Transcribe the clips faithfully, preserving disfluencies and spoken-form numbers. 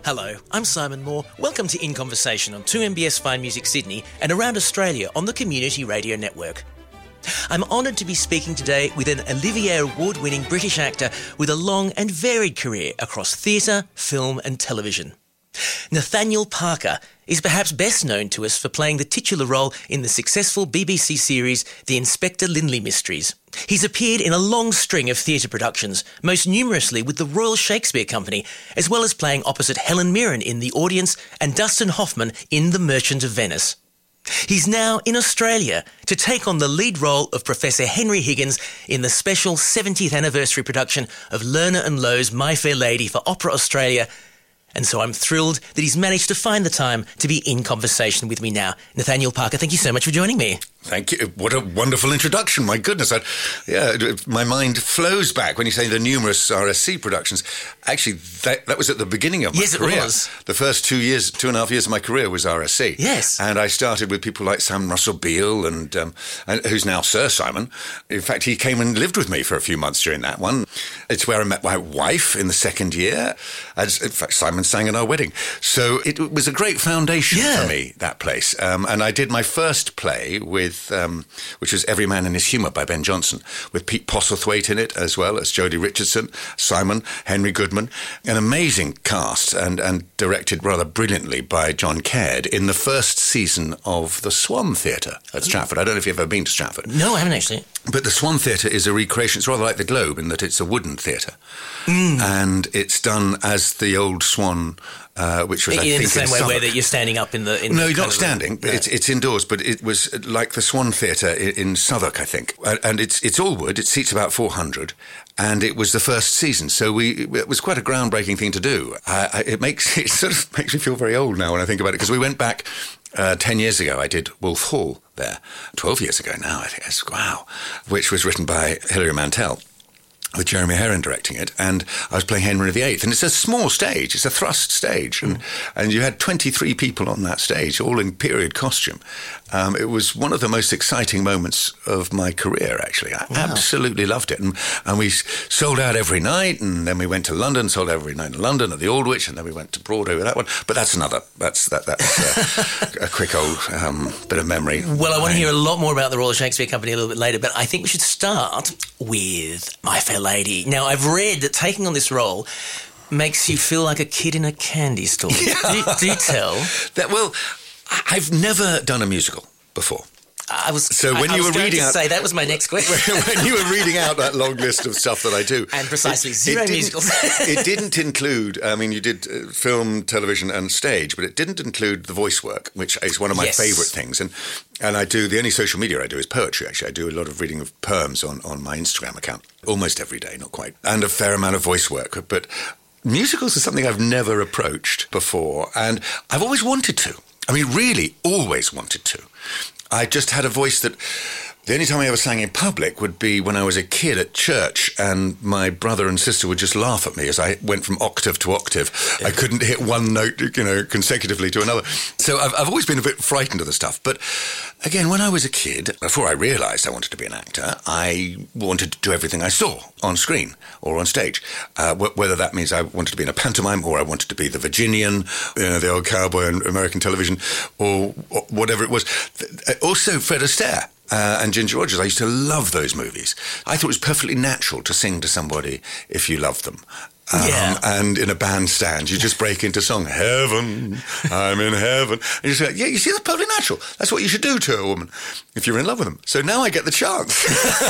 Hello, I'm Simon Moore. Welcome to In Conversation on two M B S Fine Music Sydney and around Australia on the Community Radio Network. I'm honoured to be speaking today with an Olivier Award-winning British actor with a long and varied career across theatre, film and television. Nathaniel Parker is perhaps best known to us for playing the titular role in the successful B B C series The Inspector Lindley Mysteries. He's appeared in a long string of theatre productions, most numerously with the Royal Shakespeare Company, as well as playing opposite Helen Mirren in The Audience and Dustin Hoffman in The Merchant of Venice. He's now in Australia to take on the lead role of Professor Henry Higgins in the special seventieth anniversary production of Lerner and Loewe's My Fair Lady for Opera Australia. And so I'm thrilled that he's managed to find the time to be in conversation with me now. Nathaniel Parker, thank you so much for joining me. Thank you. What a wonderful introduction. My goodness. I, yeah, my mind flows back when you say the numerous R S C productions. Actually, that, that was at the beginning of my yes, career. Yes, it was. The first two years, two and a half years of my career was R S C. Yes. And I started with people like Sam Russell Beale, and, um, and who's now Sir Simon. In fact, he came and lived with me for a few months during that one. It's where I met my wife in the second year. As, in fact, Simon sang at our wedding. So it was a great foundation yeah. for me, that place. Um, and I did my first play with... Um, which was Every Man in His Humour by Ben Jonson, with Pete Postlethwaite in it, as well as Jodie Richardson, Simon, Henry Goodman. An amazing cast, and, and directed rather brilliantly by John Caird in the first season of the Swan Theatre at Stratford. I don't know if you've ever been to Stratford. No, I haven't actually. But the Swan Theatre is a recreation. It's rather like the Globe in that it's a wooden theatre. Mm. And it's done as the old Swan... Uh, which was, in I think, the same in way Southwark. where that you're standing up in the... In no, the you're not of standing. The, no. It's, it's indoors, but it was like the Swan Theatre in, in Southwark, I think. And it's it's all wood. It seats about four hundred. And it was the first season, so we it was quite a groundbreaking thing to do. I, it makes it sort of makes me feel very old now when I think about it, because we went back uh, ten years ago. I did Wolf Hall there, twelve years ago now, I think. It's, wow, which was written by Hilary Mantel, with Jeremy Herrin directing it, and I was playing Henry the Eighth. And it's a small stage, it's a thrust stage, and, mm. and you had twenty-three people on that stage, all in period costume. Um, it was one of the most exciting moments of my career, actually. I wow. absolutely loved it. And, and we sold out every night, and then we went to London, sold out every night in London at the Aldwych, and then we went to Broadway with that one. But that's another, that's that, that's uh, a quick old um, bit of memory. Well, I want to hear a lot more about the Royal Shakespeare Company a little bit later, but I think we should start with My Fair Lady. Now, I've read that taking on this role makes you feel like a kid in a candy store. Yeah. Do, do you tell? That, well, I've never done a musical before. I was so when I, you I was were going reading to out, say that was my next question. When you were reading out that long list of stuff that I do, and precisely it, zero it musicals. It didn't include. I mean, you did uh, film, television, and stage, but it didn't include the voice work, which is one of my yes. favourite things. And and I do the only social media I do is poetry. Actually, I do a lot of reading of poems on on my Instagram account almost every day, not quite, and a fair amount of voice work, but. Musicals are something I've never approached before, and I've always wanted to. I mean, really, always wanted to. I just had a voice that... The only time I ever sang in public would be when I was a kid at church, and my brother and sister would just laugh at me as I went from octave to octave. Yeah. I couldn't hit one note, you know, consecutively to another. So I've, I've always been a bit frightened of the stuff. But again, when I was a kid, before I realised I wanted to be an actor, I wanted to do everything I saw on screen or on stage. Uh, wh- whether that means I wanted to be in a pantomime, or I wanted to be the Virginian, you know, the old cowboy on American television, or, or whatever it was. Also, Fred Astaire. Uh, and Ginger Rogers. I used to love those movies. I thought it was perfectly natural to sing to somebody if you loved them. Um, yeah. And in a bandstand, you just break into song, heaven, I'm in heaven. And you say, yeah, you see, that's perfectly natural. That's what you should do to a woman if you're in love with them. So now I get the chance.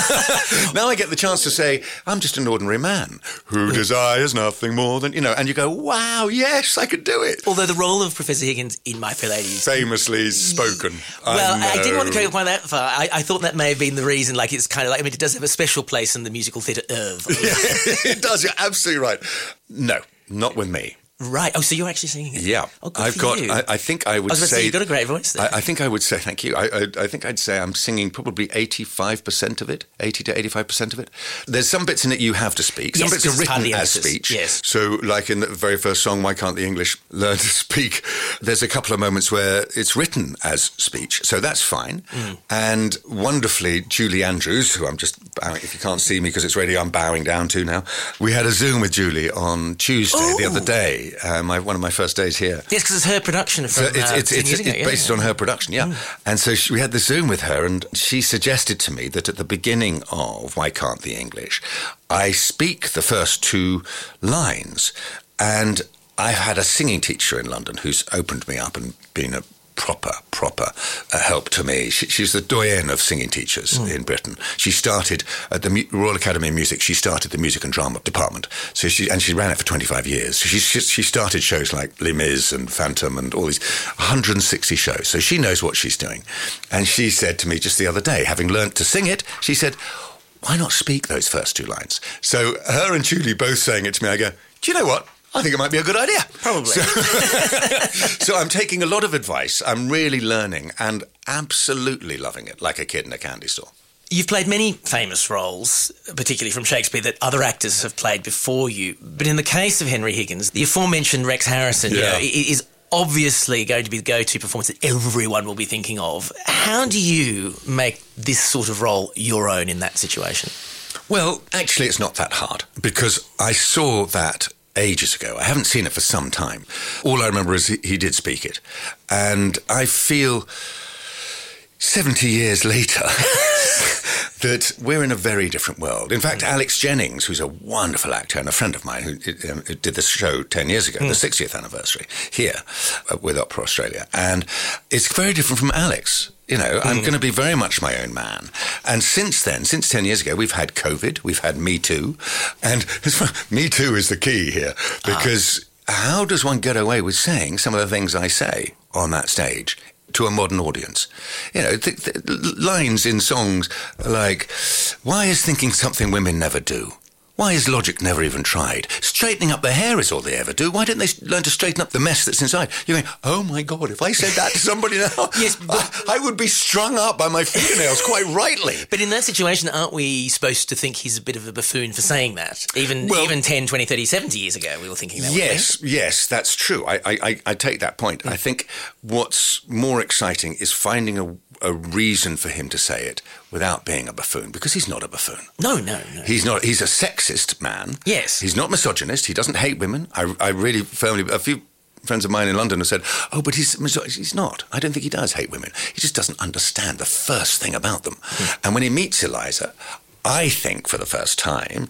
Now I get the chance to say, I'm just an ordinary man who desires nothing more than, you know, and you go, wow, yes, I could do it. Although the role of Professor Higgins in My Fair Lady is... Famously spoken. Well, I, I didn't want to go know. quite that far. I, I thought that may have been the reason, like, it's kind of like, I mean, it does have a special place in the musical theatre oeuvre. It does, you're absolutely right. No, not with me. Right. Oh, so you're actually singing it? Yeah. Oh, good I've for got, you. I, I think I would I was about say... to say, you've got a great voice there. I, I think I would say, thank you, I, I, I think I'd say I'm singing probably eighty-five percent of it, eighty to eighty-five percent of it. There's some bits in it you have to speak. Some yes, bits are written as emphasis. speech. Yes. So like in the very first song, Why Can't the English Learn to Speak? There's a couple of moments where it's written as speech. So that's fine. Mm. And wonderfully, Julie Andrews, who I'm just bowing, if you can't see me because it's radio, I'm bowing down to now. We had a Zoom with Julie on Tuesday, Ooh. the other day. Julie, uh, my, one of my first days here. Yes, because it's her production from so it's, uh, it's, it's, years it's ago, yeah. based on her production, yeah. Mm. And so she, we had the Zoom with her, and she suggested to me that at the beginning of Why Can't the English, I speak the first two lines. And I've had a singing teacher in London who's opened me up and been a proper, proper uh, help to me. She, she's the doyenne of singing teachers mm. in Britain. She started at the Royal Academy of Music. She started the music and drama department. So she and she ran it for twenty-five years. So she she started shows like Les Mis and Phantom and all these one hundred sixty shows. So she knows what she's doing. And she said to me just the other day, having learnt to sing it, she said, "Why not speak those first two lines?" So her and Julie both saying it to me, I go, "Do you know what? I think it might be a good idea." Probably. So, so I'm taking a lot of advice. I'm really learning and absolutely loving it, like a kid in a candy store. You've played many famous roles, particularly from Shakespeare, that other actors have played before you. But in the case of Henry Higgins, the aforementioned Rex Harrison yeah. you know, is obviously going to be the go-to performance that everyone will be thinking of. How do you make this sort of role your own in that situation? Well, actually, it's not that hard, because I saw that ages ago. I haven't seen it for some time. All I remember is he, he did speak it. And I feel seventy years later that we're in a very different world. In fact, Alex Jennings, who's a wonderful actor and a friend of mine who, um, who did this show ten years ago, mm. the sixtieth anniversary, here uh, with Opera Australia. And it's very different from Alex. You know, mm. I'm going to be very much my own man. And since then, since ten years ago, we've had COVID, we've had Me Too. And Me Too is the key here, because ah. how does one get away with saying some of the things I say on that stage to a modern audience? You know, th- th- lines in songs like, "Why is thinking something women never do? Why is logic never even tried? Straightening up their hair is all they ever do. Why didn't they learn to straighten up the mess that's inside?" You're going, "Oh my God, if I said that to somebody now, yes, but I, I would be strung up by my fingernails quite rightly." But in that situation, aren't we supposed to think he's a bit of a buffoon for saying that? Even well, even ten, twenty, thirty, seventy years ago, we were thinking that. Yes, yes, that's true. I, I, I take that point. Mm. I think what's more exciting is finding a, a reason for him to say it without being a buffoon, because he's not a buffoon. No, no, no. He's not. He's a sexist man. Yes. He's not misogynist. He doesn't hate women. I, I really firmly... A few friends of mine in London have said, "Oh, but he's misogynist." He's not. I don't think he does hate women. He just doesn't understand the first thing about them. Mm. And when he meets Eliza, I think for the first time,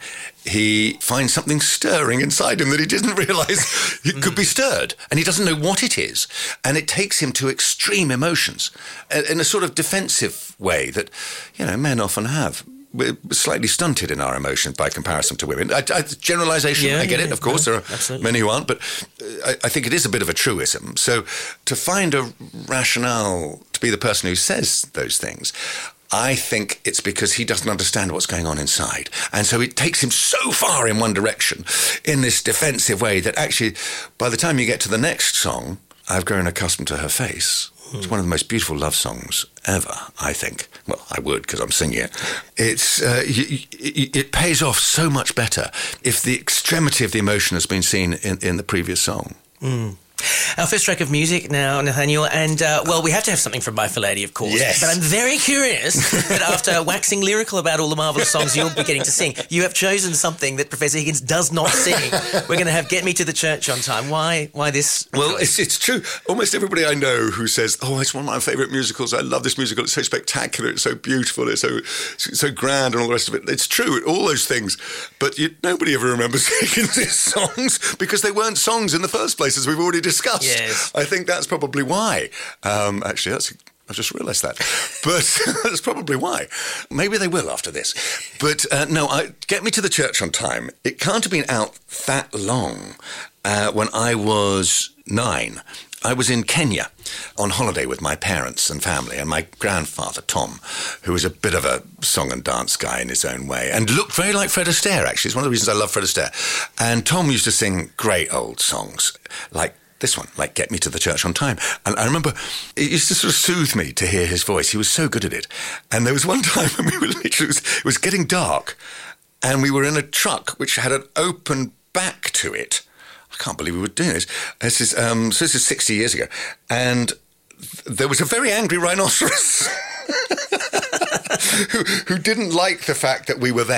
he finds something stirring inside him that he didn't realise it could be stirred. And he doesn't know what it is. And it takes him to extreme emotions in a sort of defensive way that, you know, men often have. We're slightly stunted in our emotions by comparison to women. I, I, generalisation, yeah, I get yeah, it, of course. Yeah, there are absolutely. many who aren't, but I, I think it is a bit of a truism. So to find a rationale to be the person who says those things, I think it's because he doesn't understand what's going on inside. And so it takes him so far in one direction in this defensive way that actually, by the time you get to the next song, I've grown accustomed to her face. It's one of the most beautiful love songs ever, I think. Well, I would, because I'm singing it. It's uh, y- y- it pays off so much better if the extremity of the emotion has been seen in, in the previous song. Mm. Our first track of music now, Nathaniel, and, uh, well, we have to have something from My Fair Lady, of course. Yes. But I'm very curious that after waxing lyrical about all the marvellous songs you'll be getting to sing, you have chosen something that Professor Higgins does not sing. We're going to have Get Me to the Church on Time. Why Why this? Well, it's, it's true. Almost everybody I know who says, "Oh, it's one of my favourite musicals. I love this musical. It's so spectacular. It's so beautiful. It's so so grand and all the rest of it." It's true, all those things. But you, nobody ever remembers Higgins' songs because they weren't songs in the first place, as we've already discussed. Yes. I think that's probably why. Um, actually, that's... I just realised that. But that's probably why. Maybe they will after this. But uh, no, I, Get Me to the Church on Time. It can't have been out that long. Uh, when I was nine, I was in Kenya on holiday with my parents and family, and my grandfather, Tom, who was a bit of a song and dance guy in his own way, and looked very like Fred Astaire, actually. It's one of the reasons I love Fred Astaire. And Tom used to sing great old songs, like this one, like Get Me to the Church on Time. And I remember it used to sort of soothe me to hear his voice. He was so good at it. And there was one time when we were literally, it was, it was getting dark, and we were in a truck which had an open back to it. I can't believe we were doing this. This is, um, so this is sixty years ago. And th- there was a very angry rhinoceros who, who didn't like the fact that we were there.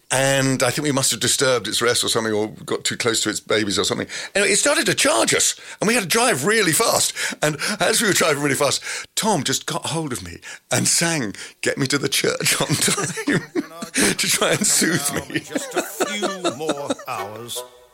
And I think we must have disturbed its rest or something, or got too close to its babies or something. Anyway, it started to charge us, and we had to drive really fast. And as we were driving really fast, Tom just got hold of me and sang "Get Me to the Church on Time" to try and soothe me. Just a few more hours.